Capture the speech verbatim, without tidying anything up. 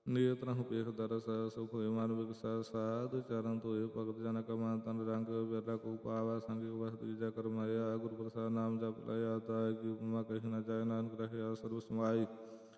ਨੀਅਤ ਰਹੂ ਪੇਖ ਦਰਸ ਸੁਖ ਹੋਏ ਮਨ ਵਿਗਸੈ ਸਾਧ ਚਰਨ ਧੋਏ ਭਗਤ ਜਨ ਕਾ ਮਨ ਤਨ ਰੰਗ ਵੇਲਾ ਕੋ ਪਾਵੈ ਸੰਗ ਵਸ ਤੀਜਾ ਕਰਮਾਇਆ ਗੁਰੂ ਪ੍ਰਸਾਦ ਨਾਮ ਜਪ ਲਿਆ ਤਾ ਕੀ ਉਪਮਾ ਕਹੀ ਨ ਜਾਏ ਨਾਨਕ ਰਹਿਆ ਸਰਬ ਸਮਾਈ।